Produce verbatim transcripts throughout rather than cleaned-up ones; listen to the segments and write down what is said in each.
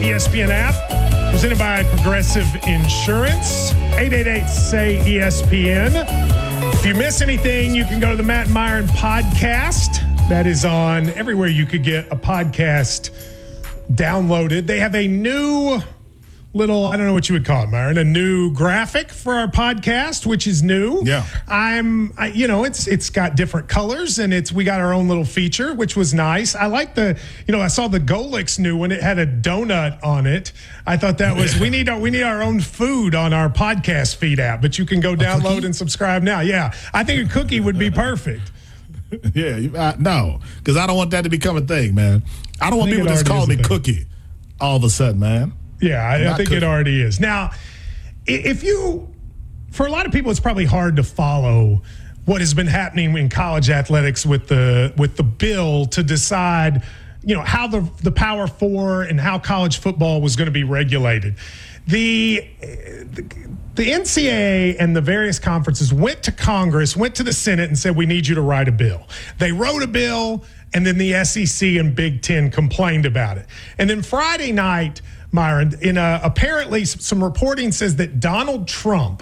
E S P N app, presented by Progressive Insurance. eight eight eight, S A Y, E S P N. If you miss anything, you can go to the Matt and Myron podcast. That is on everywhere you could get a podcast downloaded. They have a new little, I don't know what you would call it, Myron, a new graphic for our podcast, which is new. Yeah. I'm, I, you know, it's it's got different colors, and it's we got our own little feature, which was nice. I like the, you know, I saw the Golix new one. It had a donut on it. I thought that was, we need our, we need our own food on our podcast feed app, but you can go download and subscribe now. Yeah. I think a cookie would be perfect. Yeah, you, uh, no, because I don't want that to become a thing, man. I don't want I people just calling me thing. Cookie all of a sudden, man. Yeah, I, I think cookie. it already is. Now, if you, for a lot of people, it's probably hard to follow what has been happening in college athletics with the with the bill to decide, you know, how the the Power Four and how college football was going to be regulated. The, the the N C double A and the various conferences went to Congress, went to the Senate, and said, we need you to write a bill. They wrote a bill, and then the S E C and Big Ten complained about it. And then Friday night, Myron, in a, apparently some reporting says that Donald Trump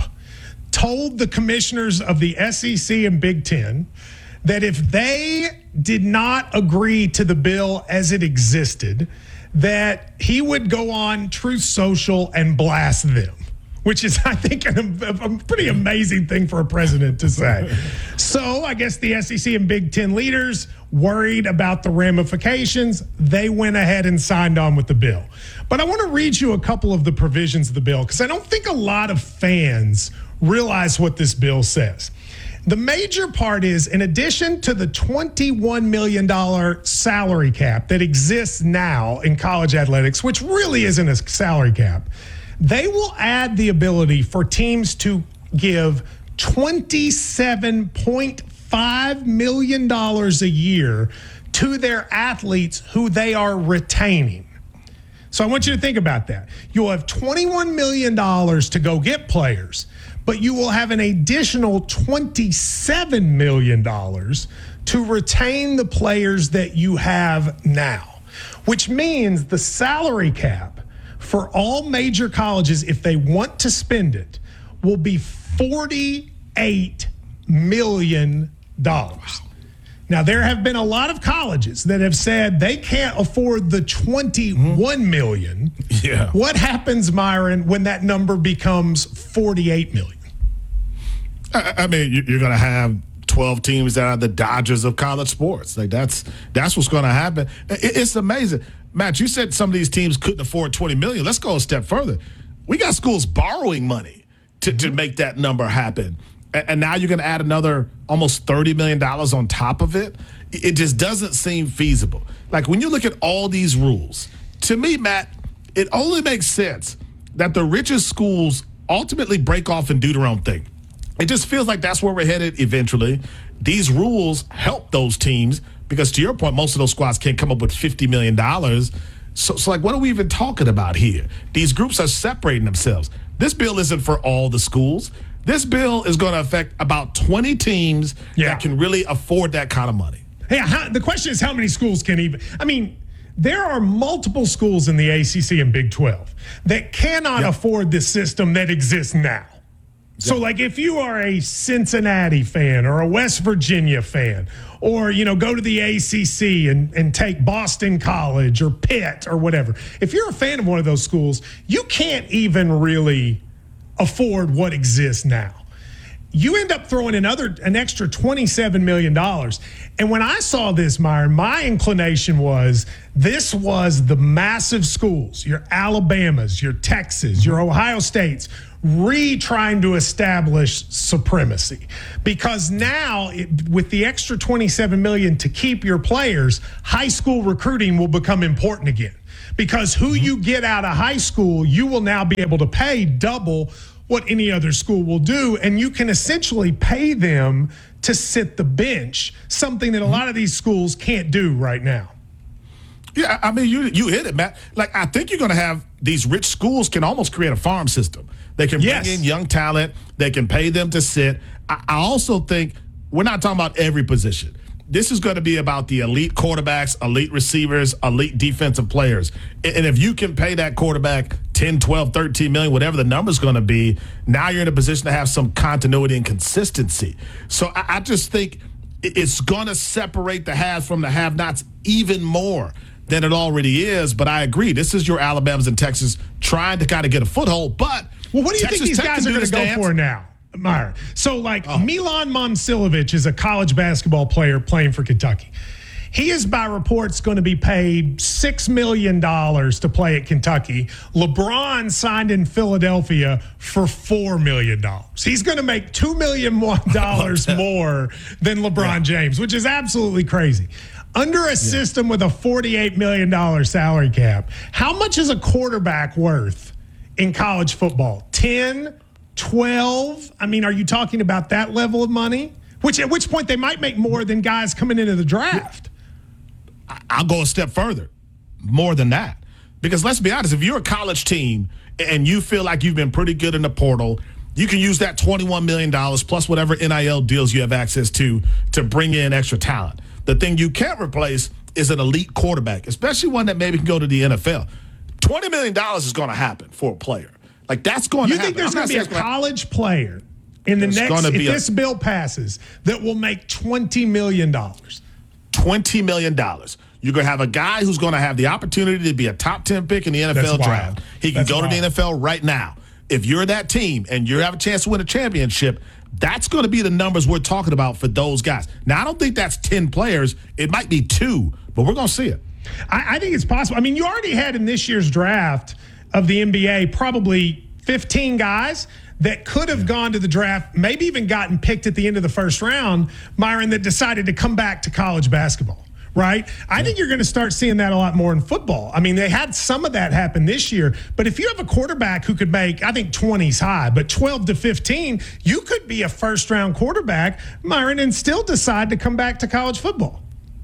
told the commissioners of the S E C and Big Ten that if they did not agree to the bill as it existed, that he would go on Truth Social and blast them, which is, I think, a, a pretty amazing thing for a president to say. So I guess the S E C and Big Ten leaders worried about the ramifications. They went ahead and signed on with the bill. But I want to read you a couple of the provisions of the bill because I don't think a lot of fans realize what this bill says. The major part is, in addition to the twenty-one million dollars salary cap that exists now in college athletics, which really isn't a salary cap, they will add the ability for teams to give twenty-seven point five million dollars a year to their athletes who they are retaining. So I want you to think about that. You'll have twenty-one million dollars to go get players, but you will have an additional twenty-seven million dollars to retain the players that you have now, which means the salary cap for all major colleges, if they want to spend it, will be forty-eight million dollars. Now, there have been a lot of colleges that have said they can't afford the twenty-one million dollars. Yeah. What happens, Myron, when that number becomes forty-eight million dollars? I, I mean, you're going to have twelve teams that are the Dodgers of college sports. Like that's that's what's going to happen. It, it's amazing. Matt, you said some of these teams couldn't afford twenty million dollars. Let's go a step further. We got schools borrowing money to, to make that number happen. And, and now you're going to add another almost thirty million dollars on top of it. It just doesn't seem feasible. Like when you look at all these rules, to me, Matt, it only makes sense that the richest schools ultimately break off and do their own thing. It just feels like that's where we're headed eventually. These rules help those teams because, to your point, most of those squads can't come up with fifty million dollars. So, so, like, what are we even talking about here? These groups are separating themselves. This bill isn't for all the schools. This bill is going to affect about twenty teams yeah. that can really afford that kind of money. Hey, how, the question is how many schools can even – I mean, there are multiple schools in the A C C and Big twelve that cannot yep. afford the system that exists now. So, yep. like, if you are a Cincinnati fan or a West Virginia fan, or, you know, go to the A C C and, and take Boston College or Pitt or whatever, if you're a fan of one of those schools, you can't even really afford what exists now. You end up throwing another an extra twenty-seven million dollars. And when I saw this, Myron, my inclination was this was the massive schools, your Alabamas, your Texas, your Ohio States, re-trying to establish supremacy. Because now, it, with the extra twenty-seven million dollars to keep your players, high school recruiting will become important again. Because who you get out of high school, you will now be able to pay double what any other school will do, and you can essentially pay them to sit the bench, something that a lot of these schools can't do right now. Yeah, I mean, you you hit it, Matt. Like, I think you're going to have these rich schools can almost create a farm system. They can bring yes. in young talent. They can pay them to sit. I, I also think we're not talking about every position. this is going to be about the elite quarterbacks, elite receivers, elite defensive players. And if you can pay that quarterback ten, twelve, thirteen million, whatever the number's going to be, now you're in a position to have some continuity and consistency. So I, I just think it's going to separate the haves from the have-nots even more than it already is. But I agree. This is your Alabamas and Texas trying to kind of get a foothold. But well, what do you Texas think these Tech guys are going to go dance. for now, Myron? So, like, oh. Milan Momcilovic is a college basketball player playing for Kentucky. He is, by reports, going to be paid six million dollars to play at Kentucky. LeBron signed in Philadelphia for four million dollars. He's going to make two million dollars more than LeBron yeah. James, which is absolutely crazy. Under a yeah. system with a forty-eight million dollars salary cap, how much is a quarterback worth in college football? ten, twelve? I mean, are you talking about that level of money? Which at which point they might make more than guys coming into the draft. I'll go a step further, more than that. Because let's be honest, if you're a college team and you feel like you've been pretty good in the portal, you can use that twenty-one million dollars plus whatever N I L deals you have access to to bring in extra talent. The thing you can't replace is an elite quarterback, especially one that maybe can go to the N F L. twenty million dollars is going to happen for a player. Like, that's going you to happen. You think there's going to be a college player in the next, if this a, bill passes, that will make twenty million dollars? twenty million dollars. You're going to have a guy who's going to have the opportunity to be a top ten pick in the N F L That's draft. Wild. He can That's go wild. to the N F L right now. If you're that team and you have a chance to win a championship, that's going to be the numbers we're talking about for those guys. Now, I don't think that's ten players. It might be two, but we're going to see it. I, I think it's possible. I mean, you already had in this year's draft of the N B A probably fifteen guys that could have gone to the draft, maybe even gotten picked at the end of the first round, Myron, that decided to come back to college basketball. Right? I think you're going to start seeing that a lot more in football. I mean, they had some of that happen this year, but if you have a quarterback who could make, I think twenty's high, but twelve to fifteen, you could be a first round quarterback, Myron, and still decide to come back to college football.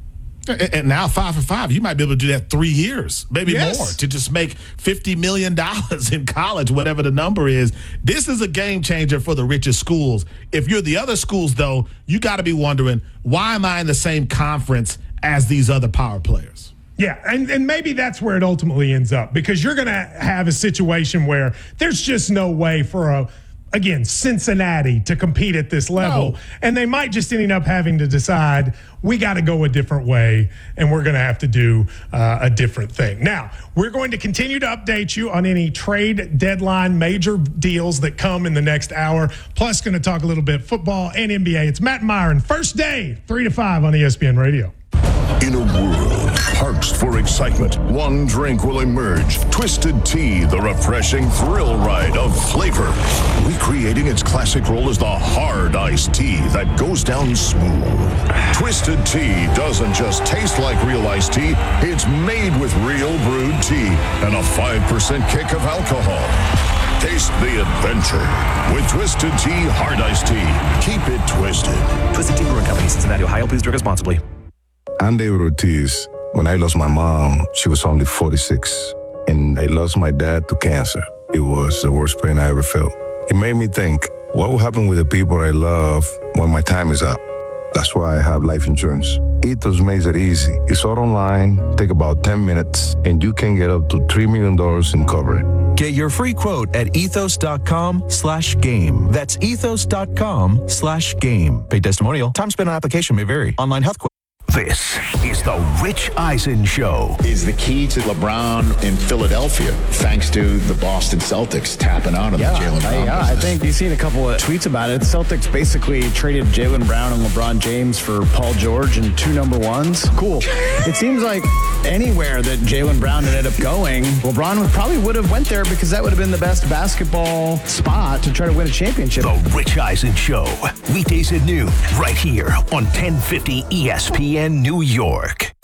And now five for five, you might be able to do that three years, maybe yes. more, to just make fifty million dollars in college, whatever the number is. This is a game changer for the richest schools. If you're the other schools, though, you got to be wondering, why am I in the same conference as these other power players? Yeah, and, and maybe that's where it ultimately ends up, because you're going to have a situation where there's just no way for a again, Cincinnati to compete at this level. No. And they might just end up having to decide, we got to go a different way, and we're going to have to do uh, a different thing. Now, we're going to continue to update you on any trade deadline major deals that come in the next hour, plus going to talk a little bit football and N B A. It's Matt Myron, first day, three to five on E S P N Radio. In a world parched for excitement, one drink will emerge. Twisted Tea, the refreshing thrill ride of flavor. Recreating its classic role as the hard iced tea that goes down smooth. Twisted Tea doesn't just taste like real iced tea, it's made with real brewed tea and a five percent kick of alcohol. Taste the adventure with Twisted Tea Hard Iced Tea. Keep it twisted. Twisted Tea Brewing Company, Cincinnati, Ohio. Please drink responsibly. I'm David Ortiz. When I lost my mom, she was only forty-six. And I lost my dad to cancer. It was the worst pain I ever felt. It made me think, what will happen with the people I love when my time is up? That's why I have life insurance. Ethos makes it easy. It's all online, take about ten minutes, and you can get up to three million dollars in coverage. Get your free quote at ethos.com slash game. That's ethos.com slash game. Paid testimonial. Time spent on application may vary. Online health quote. This is the Rich Eisen Show. Is the key to LeBron in Philadelphia, thanks to the Boston Celtics tapping on to yeah, the Jaylen Brown Yeah, I think you've seen a couple of tweets about it. The Celtics basically traded Jaylen Brown and LeBron James for Paul George and two number ones. Cool. It seems like anywhere that Jaylen Brown ended up going, LeBron probably would have went there because that would have been the best basketball spot to try to win a championship. The Rich Eisen Show. Weekdays at noon, right here on ten fifty E S P N New York.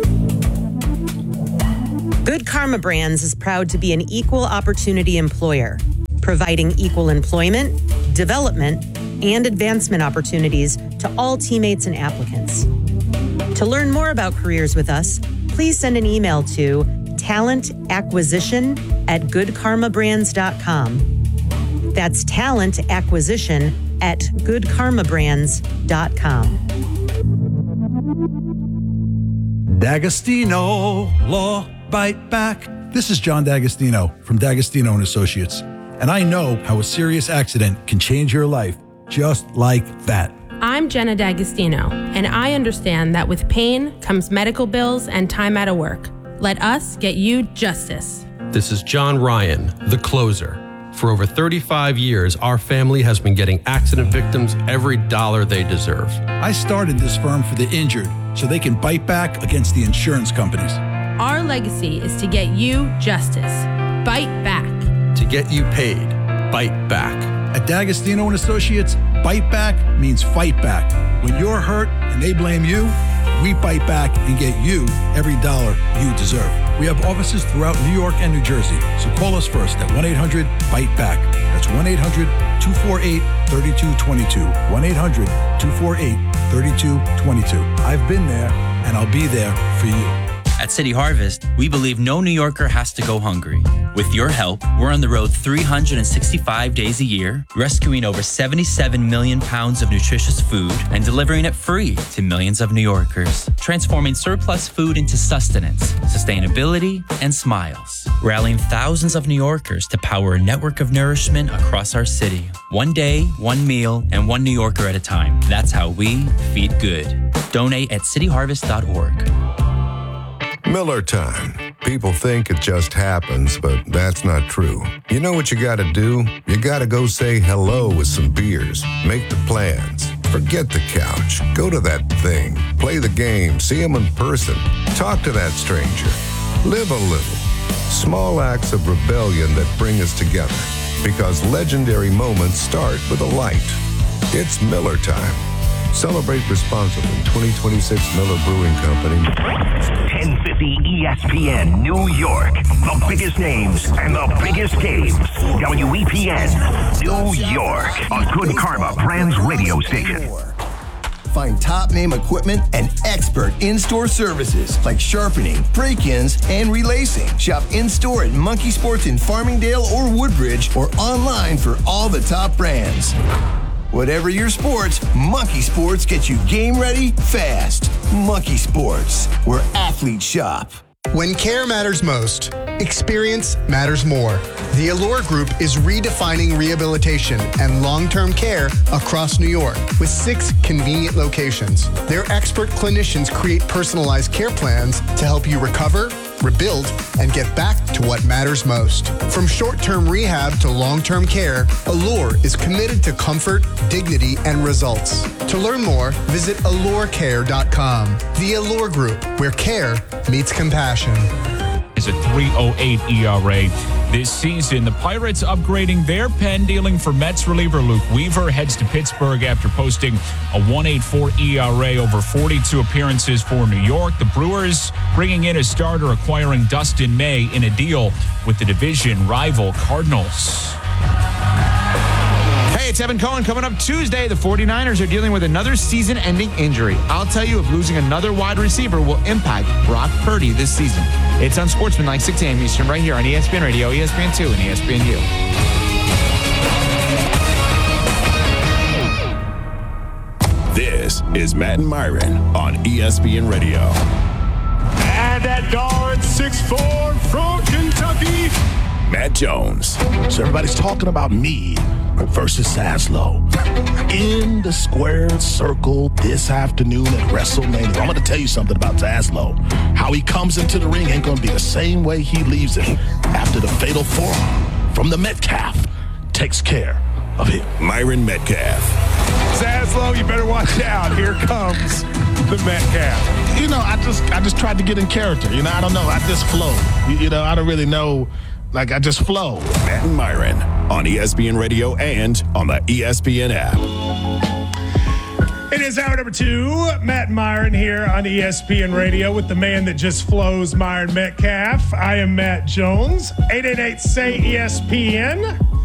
Good Karma Brands is proud to be an equal opportunity employer, providing equal employment, development, and advancement opportunities to all teammates and applicants. To learn more about careers with us, please send an email to talent acquisition at good karma brands dot com. That's talent acquisition at good karma brands dot com. D'Agostino Law Bite Back. This is John D'Agostino from D'Agostino and Associates, and I know how a serious accident can change your life just like that. I'm Jenna D'Agostino, and I understand that with pain comes medical bills and time out of work. Let us get you justice. This is John Ryan, the closer. For over thirty-five years, our family has been getting accident victims every dollar they deserve. I started this firm for the injured so they can bite back against the insurance companies. Our legacy is to get you justice. Bite back. To get you paid. Bite back. At D'Agostino and Associates, bite back means fight back. When you're hurt and they blame you, we bite back and get you every dollar you deserve. We have offices throughout New York and New Jersey, so call us first at one eight hundred bite back. That's one eight hundred two four eight three two two two. one eight hundred two four eight three two two two. I've been there, and I'll be there for you. At City Harvest, we believe no New Yorker has to go hungry. With your help, we're on the road three hundred sixty-five days a year, rescuing over seventy-seven million pounds of nutritious food and delivering it free to millions of New Yorkers, transforming surplus food into sustenance, sustainability, and smiles, rallying thousands of New Yorkers to power a network of nourishment across our city. One day, one meal, and one New Yorker at a time. That's how we feed good. Donate at city harvest dot org. Miller time. People think it just happens, but that's not true. You know what you gotta do? You gotta go say hello with some beers. Make the plans. Forget the couch. Go to that thing. Play the game. See them in person. Talk to that stranger. Live a little. Small acts of rebellion that bring us together. Because legendary moments start with a light. It's Miller time. Celebrate responsibly. twenty twenty-six Miller Brewing Company. ten fifty E S P N New York. The biggest names and the biggest games. W E P N New York. A Good Karma Brands radio station. Find top-name equipment and expert in-store services like sharpening, break-ins, and relacing. Shop in-store at Monkey Sports in Farmingdale or Woodbridge or online for all the top brands. Whatever your sports, Monkey Sports gets you game ready fast. Monkey Sports, where athletes shop. When care matters most, experience matters more. The Allure Group is redefining rehabilitation and long-term care across New York with six convenient locations. Their expert clinicians create personalized care plans to help you recover, rebuild, and get back to what matters most. From short-term rehab to long-term care, Allure is committed to comfort, dignity, and results. To learn more, visit allure care dot com. The Allure Group, where care meets compassion. Is a three oh eight E R A this season. The Pirates upgrading their pen, dealing for Mets reliever Luke Weaver. Heads to Pittsburgh after posting a one eighty-four E R A over forty-two appearances for New York. The Brewers bringing in a starter, acquiring Dustin May in a deal with the division rival Cardinals. Hey, it's Evan Cohen. Coming up Tuesday, the 49ers are dealing with another season-ending injury. I'll tell you if losing another wide receiver will impact Brock Purdy this season. It's on Sportsmanlike, six a.m. Eastern, right here on E S P N Radio, E S P N two, and E S P N U. This is Matt and Myron on E S P N Radio. And at guard, six foot four from Kentucky, Matt Jones. So everybody's talking about me versus Zaslow in the squared circle this afternoon at WrestleMania. I'm going to tell you something about Zaslow. How he comes into the ring ain't going to be the same way he leaves it after the fatal forearm from the Metcalf takes care of him. Myron Metcalf. Zaslow, you better watch out. Here comes the Metcalf. You know, I just I just tried to get in character. You know, I don't know. I just flow. You, you know, I don't really know. Like, I just flow. Matt and Myron on E S P N Radio and on the E S P N app. It is hour number two. Matt and Myron here on E S P N Radio with the man that just flows, Myron Metcalf. I am Matt Jones. eight eight eight, S A Y, E S P N.